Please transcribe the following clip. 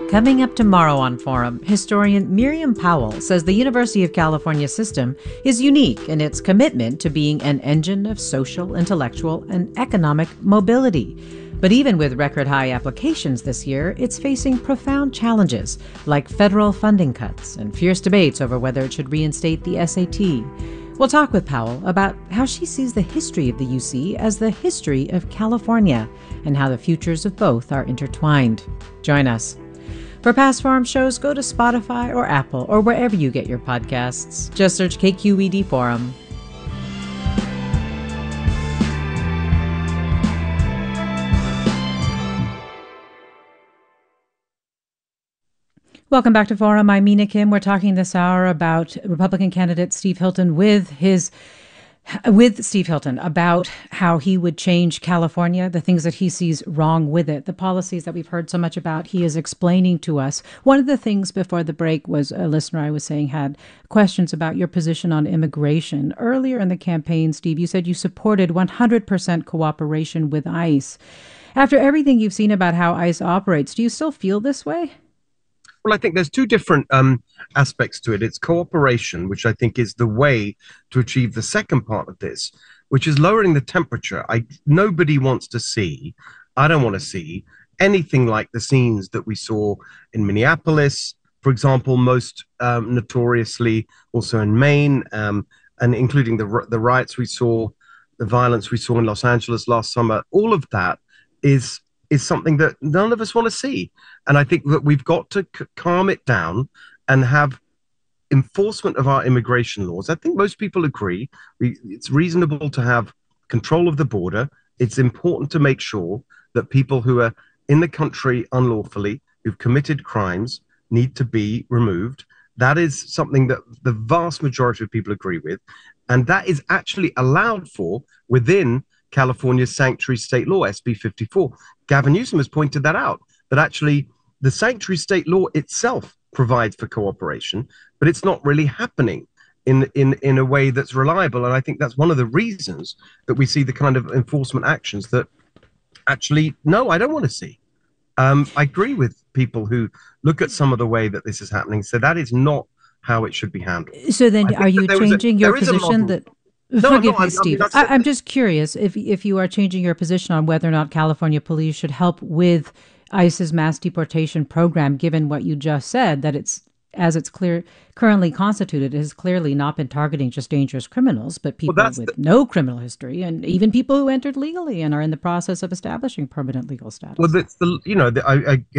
Coming up tomorrow on Forum, historian Miriam Powell says the University of California system is unique in its commitment to being an engine of social, intellectual, and economic mobility. But even with record high applications this year, it's facing profound challenges like federal funding cuts and fierce debates over whether it should reinstate the SAT. We'll talk with Powell about how she sees the history of the UC as the history of California and how the futures of both are intertwined. Join us. For past Forum shows, go to Spotify or Apple or wherever you get your podcasts. Just search KQED Forum. Welcome back to Forum. I'm Mina Kim. We're talking this hour about Republican candidate Steve Hilton with Steve Hilton about how he would change California, the things that he sees wrong with it, the policies that we've heard so much about. He is explaining to us. One of the things before the break was a listener I was saying had questions about your position on immigration. Earlier in the campaign, Steve, you said you supported 100% cooperation with ICE. After everything you've seen about how ICE operates, do you still feel this way? Well, I think there's two different aspects to it. It's cooperation, which I think is the way to achieve the second part of this, which is lowering the temperature. Nobody wants to see, I don't want to see anything like the scenes that we saw in Minneapolis, for example, most notoriously also in Maine, and including the riots we saw, the violence we saw in Los Angeles last summer. All of that is something that none of us want to see. And I think that we've got to calm it down and have enforcement of our immigration laws. I think most people agree it's reasonable to have control of the border. It's important to make sure that people who are in the country unlawfully, who've committed crimes, need to be removed. That is something that the vast majority of people agree with. And that is actually allowed for within California's sanctuary state law, SB 54. Gavin Newsom has pointed that out, that actually the sanctuary state law itself provides for cooperation, but it's not really happening in a way that's reliable. And I think that's one of the reasons that we see the kind of enforcement actions that actually, no, I don't want to see. I agree with people who look at some of the way that this is happening, so that is not how it should be handled. So then are you changing your position that... Forgive me, Steve. I'm just curious if you are changing your position on whether or not California police should help with ICE's mass deportation program, given what you just said, that it's currently constituted, it has clearly not been targeting just dangerous criminals, but people with no criminal history, and even people who entered legally and are in the process of establishing permanent legal status. Well, I